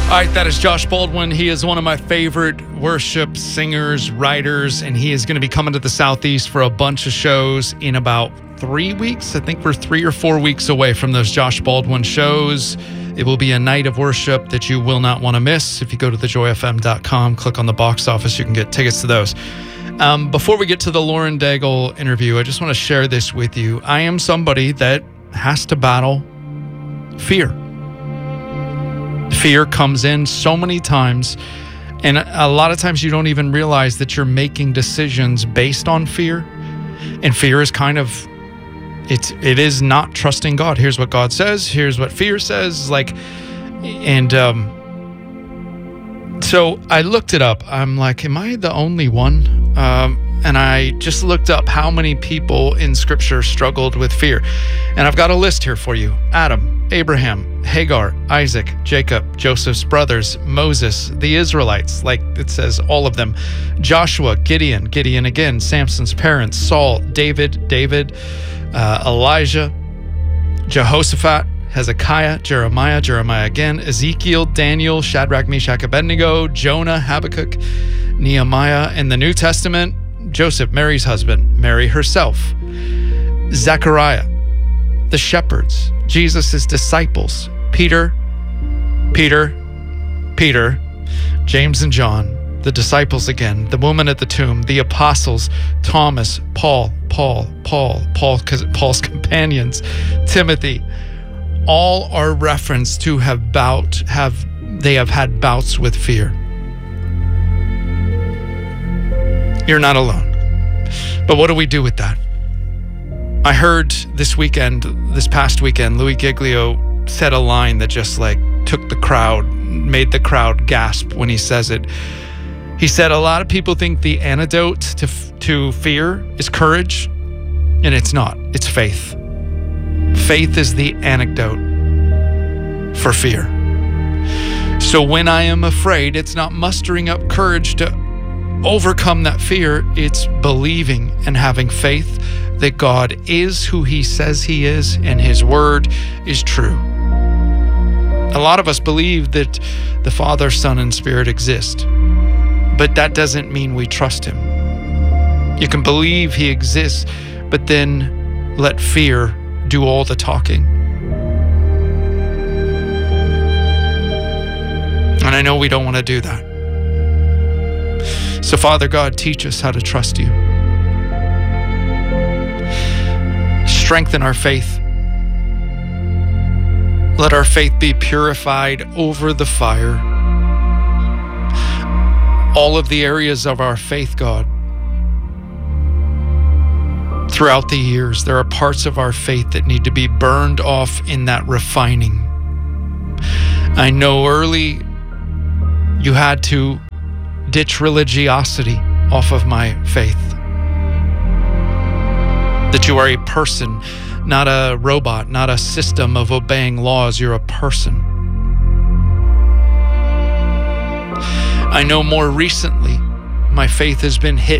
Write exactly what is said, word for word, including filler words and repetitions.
All right, that is Josh Baldwin. He is one of my favorite worship singers, writers, and he is going to be coming to the Southeast for a bunch of shows in about three weeks. I think we're three or four weeks away from those Josh Baldwin shows. It will be a night of worship that you will not want to miss. If you go to the joy f m dot com, click on the box office, you can get tickets to those. Um, before we get to the Lauren Daigle interview, I just want to share this with you. I am somebody that has to battle fear. Fear comes in so many times, and a lot of times you don't even realize that you're making decisions based on fear. And fear is kind of, it's, it is not trusting God. Here's what God says. Here's what fear says. Like, and um, so I looked it up. I'm like, am I the only one? Um, and I just looked up how many people in Scripture struggled with fear. And I've got a list here for you. Adam, Abraham, Hagar, Isaac, Jacob, Joseph's brothers, Moses, the Israelites, like it says, all of them, Joshua, Gideon, Gideon again, Samson's parents, Saul, David, David, uh, Elijah, Jehoshaphat, Hezekiah, Jeremiah, Jeremiah again, Ezekiel, Daniel, Shadrach, Meshach, Abednego, Jonah, Habakkuk, Nehemiah. In the New Testament, Joseph, Mary's husband, Mary herself, Zechariah, the shepherds, Jesus' disciples, Peter, Peter, Peter, James and John, the disciples again, the woman at the tomb, the apostles, Thomas, Paul, Paul, Paul, Paul, Paul's companions, Timothy, all are referenced to have bout, have they have had bouts with fear. You're not alone. But what do we do with that? I heard this weekend, this past weekend, Louis Giglio said a line that just like took the crowd, made the crowd gasp when he says it. He said, a lot of people think the antidote to, to fear is courage, and it's not. It's faith. Faith is the antidote for fear. So when I am afraid, it's not mustering up courage to overcome that fear. It's believing and having faith that God is who he says he is and his word is true. A lot of us believe that the Father, Son, and Spirit exist, but that doesn't mean we trust him. You can believe he exists, but then let fear do all the talking. And I know we don't want to do that. So Father God, teach us how to trust you. Strengthen our faith. Let our faith be purified over the fire. All of the areas of our faith, God, throughout the years, there are parts of our faith that need to be burned off in that refining. I know early you had to ditch religiosity off of my faith. That you are a person, not a robot, not a system of obeying laws. You're a person. I know more recently, my faith has been hit